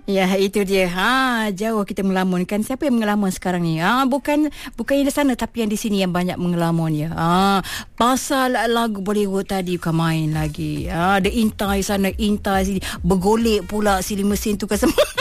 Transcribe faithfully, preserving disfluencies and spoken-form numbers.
Ya, itu dia. Ha, jauh kita melamun kan. Siapa yang mengelamun sekarang ni? Ha, bukan bukan yang di sana tapi yang di sini yang banyak mengelamun ya. Ha, pasal lagu Bollywood tadi bukan main lagi. Ha, ada intai sana, intai sini. Bergolek pula sili mesin tu kan semua.